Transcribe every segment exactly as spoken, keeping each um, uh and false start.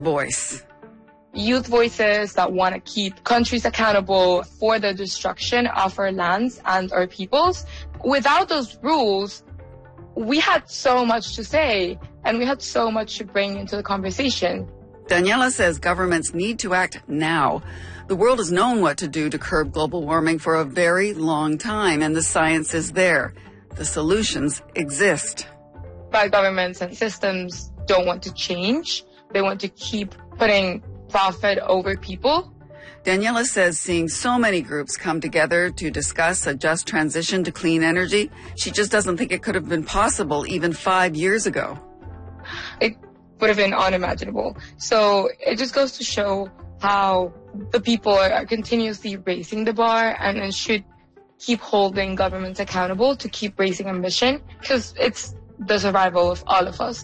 voice. Youth voices that want to keep countries accountable for the destruction of our lands and our peoples. Without those rules, we had so much to say and we had so much to bring into the conversation. Daniela says governments need to act now. The world has known what to do to curb global warming for a very long time, and the science is there. The solutions exist. But governments and systems don't want to change. They want to keep putting profit over people. Daniela says seeing so many groups come together to discuss a just transition to clean energy, she just doesn't think it could have been possible even five years ago. It would have been unimaginable. So it just goes to show how the people are continuously raising the bar and, and should keep holding governments accountable to keep raising ambition, because it's the survival of all of us.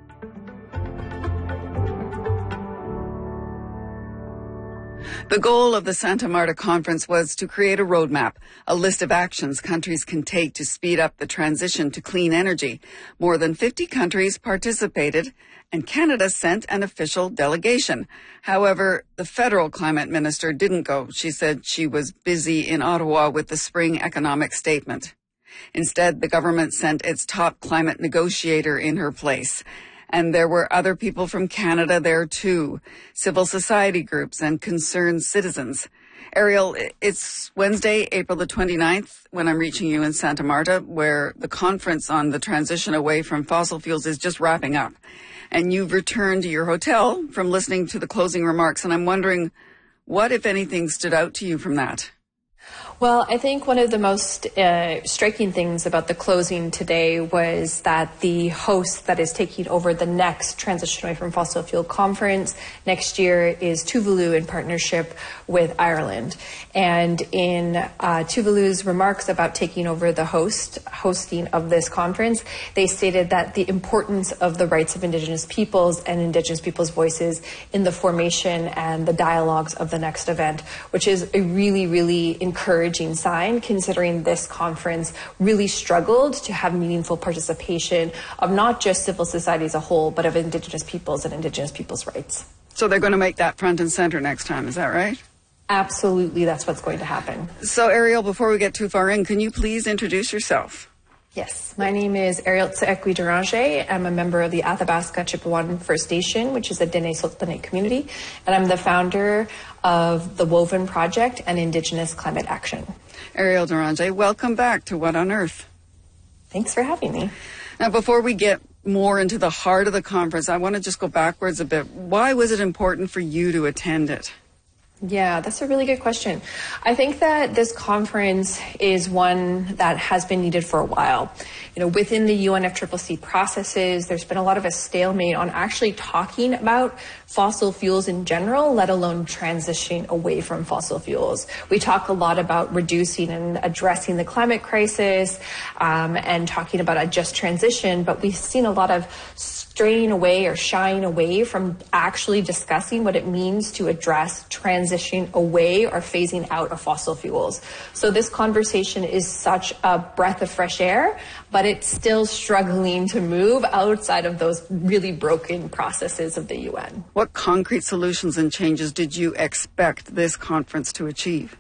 The goal of the Santa Marta Conference was to create a roadmap, a list of actions countries can take to speed up the transition to clean energy. More than fifty countries participated, and Canada sent an official delegation. However, the federal climate minister didn't go. She said she was busy in Ottawa with the spring economic statement. Instead, the government sent its top climate negotiator in her place. And there were other people from Canada there too, civil society groups and concerned citizens. Ariel, it's Wednesday, April the twenty-ninth, when I'm reaching you in Santa Marta, where the conference on the transition away from fossil fuels is just wrapping up. And you've returned to your hotel from listening to the closing remarks, and I'm wondering what, if anything, stood out to you from that? Well, I think one of the most uh, striking things about the closing today was that the host that is taking over the next Transition Away from Fossil Fuel Conference next year is Tuvalu in partnership with Ireland. And in uh, Tuvalu's remarks about taking over the host hosting of this conference, they stated that the importance of the rights of Indigenous peoples and Indigenous peoples' voices in the formation and the dialogues of the next event, which is a really, really encouraging sign, considering this conference really struggled to have meaningful participation of not just civil society as a whole, but of Indigenous peoples and Indigenous peoples' rights. So they're going to make that front and center next time, is that right? Absolutely, that's what's going to happen. So Ariel, before we get too far in, can you please introduce yourself? Yes, my name is Ariel Tseekwi Deranger. I'm a member of the Athabasca Chippewan First Nation, which is a Dene Sultanate community, and I'm the founder of the Woven Project and Indigenous Climate Action. Ariel Deranger, welcome back to What on Earth. Thanks for having me. Now, before we get more into the heart of the conference, I want to just go backwards a bit. Why was it important for you to attend it? Yeah, that's a really good question. I think that this conference is one that has been needed for a while. You know, within the U N F C C C processes, there's been a lot of a stalemate on actually talking about fossil fuels in general, let alone transitioning away from fossil fuels. We talk a lot about reducing and addressing the climate crisis um, and talking about a just transition, but we've seen a lot of straying away or shying away from actually discussing what it means to address transitioning away or phasing out of fossil fuels. So this conversation is such a breath of fresh air, but it's still struggling to move outside of those really broken processes of the U N. What concrete solutions and changes did you expect this conference to achieve?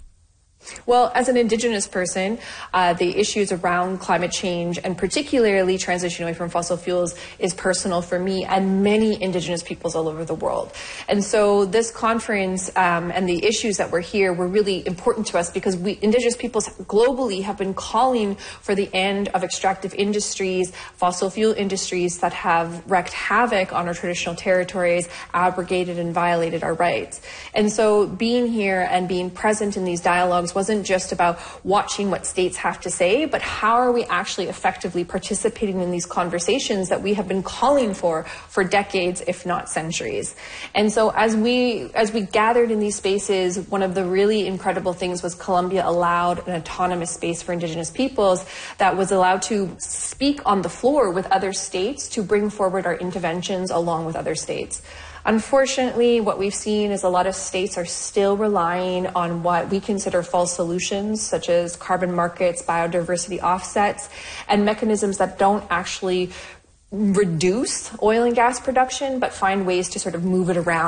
Well, as an Indigenous person, uh, the issues around climate change and particularly transition away from fossil fuels is personal for me and many Indigenous peoples all over the world. And so this conference um, and the issues that were here were really important to us because we Indigenous peoples globally have been calling for the end of extractive industries, fossil fuel industries that have wreaked havoc on our traditional territories, abrogated and violated our rights. And so being here and being present in these dialogues wasn't just about watching what states have to say, but how are we actually effectively participating in these conversations that we have been calling for for decades, if not centuries. And so as we as we gathered in these spaces, one of the really incredible things was Columbia allowed an autonomous space for Indigenous peoples that was allowed to speak on the floor with other states to bring forward our interventions along with other states. Unfortunately, what we've seen is a lot of states are still relying on what we consider false solutions, such as carbon markets, biodiversity offsets, and mechanisms that don't actually reduce oil and gas production, but find ways to sort of move it around